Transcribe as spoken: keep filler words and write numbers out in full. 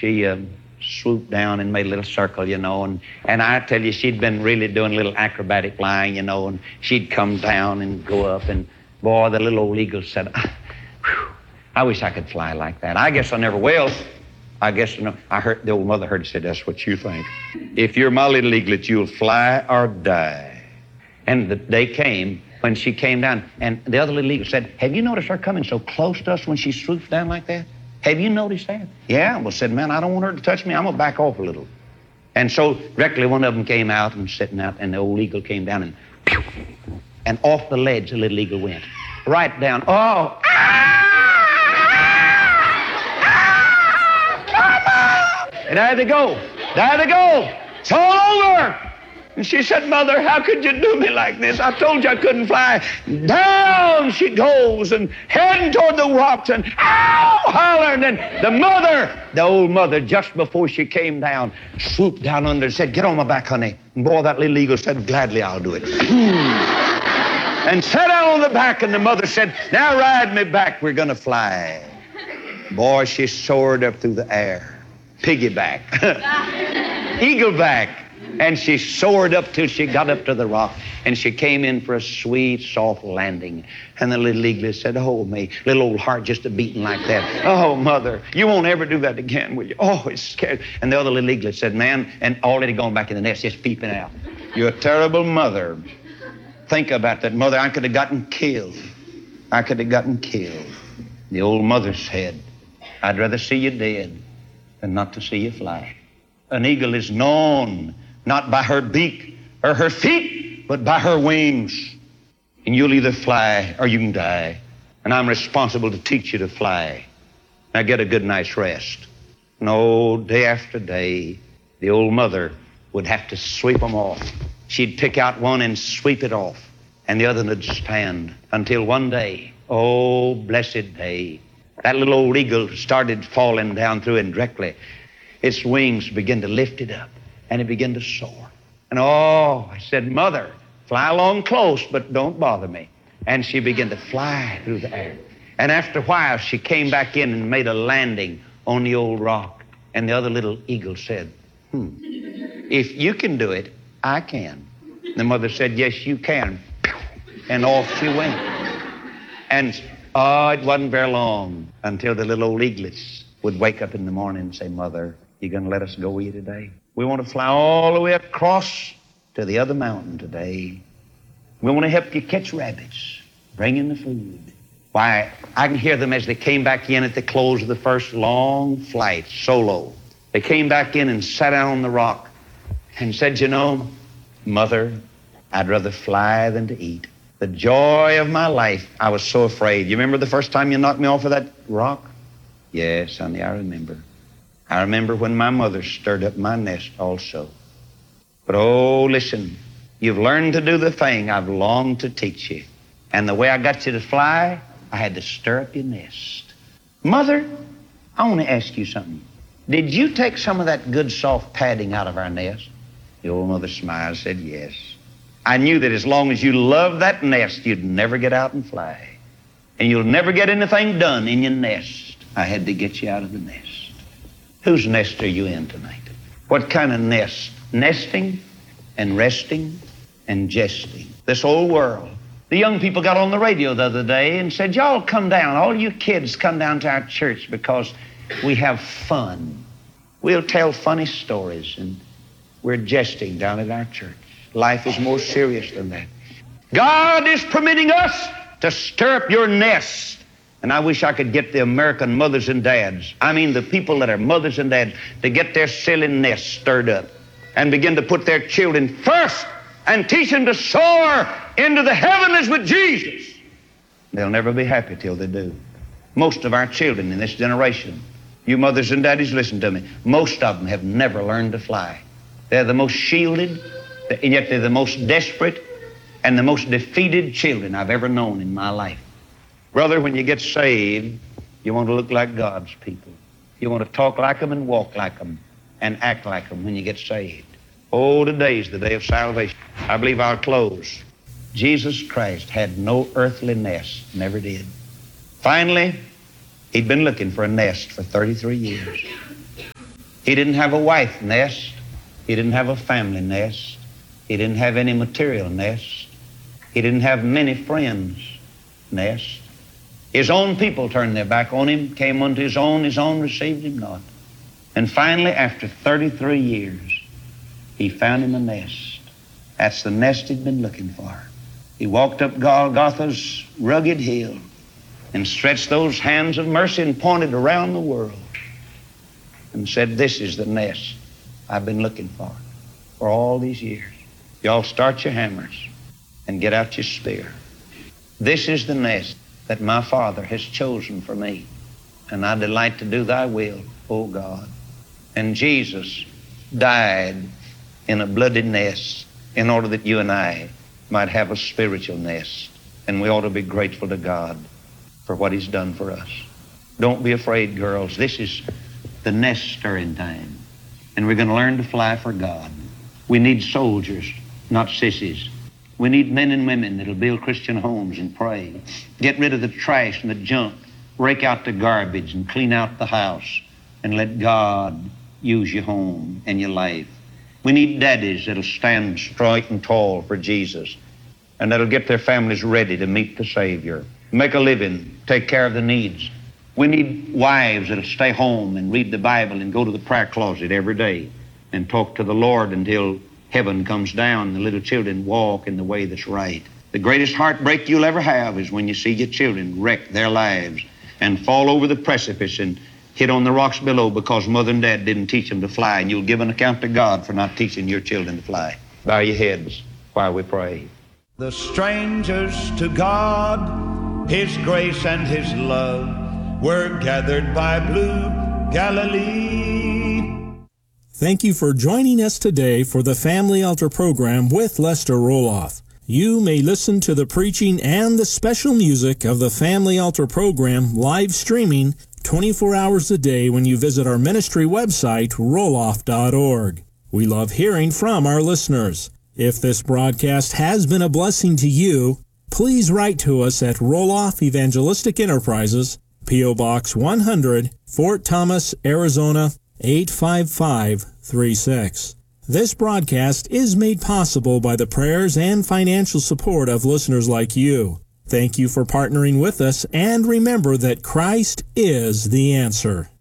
she uh, swooped down and made a little circle, you know, and, and I tell you, she'd been really doing a little acrobatic flying, you know, and she'd come down and go up, and boy, the little old eagle said, whew, I wish I could fly like that. I guess I never will. I guess, you know, I heard, the old mother heard it said, that's what you think. If you're my little eaglet, you'll fly or die. And the day came when she came down, and the other little eagle said, have you noticed her coming so close to us when she swoops down like that? Have you noticed that? Yeah. Well, said, man, I don't want her to touch me. I'm going to back off a little. And so directly one of them came out and sitting out, and the old eagle came down, and pew, and off the ledge the little eagle went. Right down. Oh, and there they go. There they go. It's all over. And she said, Mother, how could you do me like this? I told you I couldn't fly. Down she goes and heading toward the rocks and ow, hollering. And then the mother, the old mother, just before she came down, swooped down under and said, get on my back, honey. And boy, that little eagle said, gladly, I'll do it. And sat down on the back, and the mother said, now ride me back, we're going to fly. Boy, she soared up through the air. Piggyback. Eagleback. And she soared up till she got up to the rock, and she came in for a sweet, soft landing. And the little eaglet said, oh, me, little old heart just a-beating like that. Oh, Mother, you won't ever do that again, will you? Oh, it's scared. And the other little eaglet said, man, and already gone back in the nest, just peeping out. You're a terrible mother. Think about that, Mother. I could have gotten killed. I could have gotten killed. The old mother said, I'd rather see you dead than not to see you fly. An eagle is known not by her beak or her feet, but by her wings. And you'll either fly or you can die. And I'm responsible to teach you to fly. Now get a good night's rest. No, day after day, the old mother would have to sweep them off. She'd pick out one and sweep it off, and the other would stand until one day, oh, blessed day, that little old eagle started falling down through, and directly its wings began to lift it up. And it began to soar. And oh, I said, Mother, fly along close, but don't bother me. And she began to fly through the air. And after a while, she came back in and made a landing on the old rock. And the other little eagle said, hmm, if you can do it, I can. The mother said, yes, you can. And off she went. And oh, it wasn't very long until the little old eaglets would wake up in the morning and say, Mother, you going to let us go with you today? We want to fly all the way across to the other mountain today. We want to help you catch rabbits, bring in the food. Why, I can hear them as they came back in at the close of the first long flight, solo. They came back in and sat down on the rock and said, you know, Mother, I'd rather fly than to eat. The joy of my life, I was so afraid. You remember the first time you knocked me off of that rock? Yes, honey, I remember. I remember when my mother stirred up my nest also. But oh, listen, you've learned to do the thing I've longed to teach you. And the way I got you to fly, I had to stir up your nest. Mother, I want to ask you something. Did you take some of that good soft padding out of our nest? The old mother smiled and said, yes. I knew that as long as you loved that nest, you'd never get out and fly. And you'll never get anything done in your nest. I had to get you out of the nest. Whose nest are you in tonight? What kind of nest? Nesting and resting and jesting. This old world. The young people got on the radio the other day and said, y'all come down, all you kids come down to our church because we have fun. We'll tell funny stories, and we're jesting down at our church. Life is more serious than that. God is permitting us to stir up your nest. And I wish I could get the American mothers and dads, I mean the people that are mothers and dads, to get their silly nests stirred up and begin to put their children first and teach them to soar into the heavens with Jesus. They'll never be happy till they do. Most of our children in this generation, you mothers and daddies, listen to me, most of them have never learned to fly. They're the most shielded, and yet they're the most desperate and the most defeated children I've ever known in my life. Brother, when you get saved, you want to look like God's people. You want to talk like them and walk like them and act like them when you get saved. Oh, today's the day of salvation. I believe I'll close. Jesus Christ had no earthly nest, never did. Finally, he'd been looking for a nest for thirty-three years. He didn't have a wife nest. He didn't have a family nest. He didn't have any material nest. He didn't have many friends nest. His own people turned their back on him, came unto his own, his own received him not. And finally, after thirty-three years, he found him a nest. That's the nest he'd been looking for. He walked up Golgotha's rugged hill and stretched those hands of mercy and pointed around the world and said, this is the nest I've been looking for for all these years. Y'all start your hammers and get out your spear. This is the nest that my Father has chosen for me, and I delight to do thy will, O God. And Jesus died in a bloody nest in order that you and I might have a spiritual nest. And we ought to be grateful to God for what he's done for us. Don't be afraid, girls. This is the nest stirring time. And we're going to learn to fly for God. We need soldiers, not sissies. We need men and women that'll build Christian homes and pray. Get rid of the trash and the junk. Rake out the garbage and clean out the house. And let God use your home and your life. We need daddies that'll stand straight and tall for Jesus and that'll get their families ready to meet the Savior. Make a living, take care of the needs. We need wives that'll stay home and read the Bible and go to the prayer closet every day and talk to the Lord until heaven comes down and the little children walk in the way that's right. The greatest heartbreak you'll ever have is when you see your children wreck their lives and fall over the precipice and hit on the rocks below because mother and dad didn't teach them to fly, and you'll give an account to God for not teaching your children to fly. Bow your heads while we pray. The strangers to God, his grace and his love, were gathered by blue Galilee. Thank you for joining us today for the Family Altar program with Lester Roloff. You may listen to the preaching and the special music of the Family Altar program live streaming twenty-four hours a day when you visit our ministry website, roloff dot org. We love hearing from our listeners. If this broadcast has been a blessing to you, please write to us at Roloff Evangelistic Enterprises, P O Box one hundred, Fort Thomas, Arizona, eight five five three six. This broadcast is made possible by the prayers and financial support of listeners like you. Thank you for partnering with us, and remember that Christ is the answer.